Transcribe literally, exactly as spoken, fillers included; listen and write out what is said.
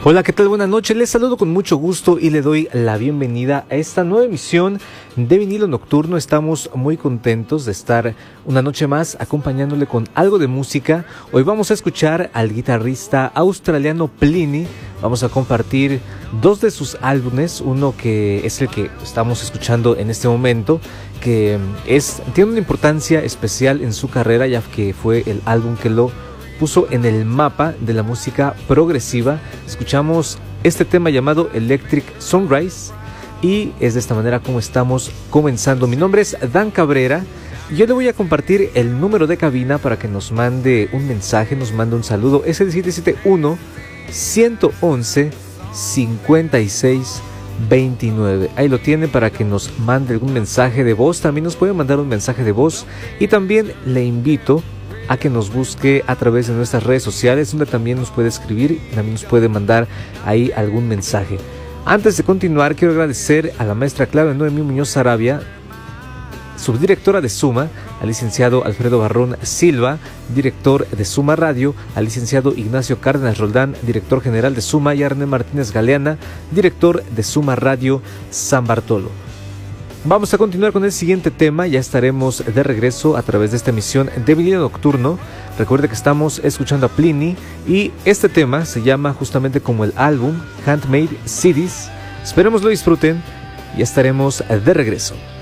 Hola, ¿qué tal? Buenas noches, les saludo con mucho gusto y le doy la bienvenida a esta nueva emisión de Vinilo Nocturno. Estamos muy contentos de estar una noche más acompañándole con algo de música. Hoy vamos a escuchar al guitarrista australiano Plini. Vamos a compartir dos de sus álbumes, uno que es el que estamos escuchando en este momento, que es, tiene una importancia especial en su carrera, ya que fue el álbum que lo puso en el mapa de la música progresiva. Escuchamos este tema llamado Electric Sunrise y es de esta manera como estamos comenzando. Mi nombre es Dan Cabrera y yo le voy a compartir el número de cabina para que nos mande un mensaje, nos mande un saludo. Es el siete siete uno, uno uno uno, cinco seis dos nueve. Ahí lo tiene para que nos mande algún mensaje de voz. También nos puede mandar un mensaje de voz y también le invito a que nos busque a través de nuestras redes sociales, donde también nos puede escribir, también nos puede mandar ahí algún mensaje. Antes de continuar, quiero agradecer a la maestra Claudia Noemí Muñoz Sarabia, subdirectora de Suma, al licenciado Alfredo Barrón Silva, director de Suma Radio, al licenciado Ignacio Cárdenas Roldán, director general de Suma, y a René Martínez Galeana, director de Suma Radio San Bartolo. Vamos a continuar con el siguiente tema, ya estaremos de regreso a través de esta emisión de Vinilo Nocturno. Recuerde que estamos escuchando a Plini y este tema se llama justamente como el álbum Handmade Cities. Esperemos lo disfruten y estaremos de regreso.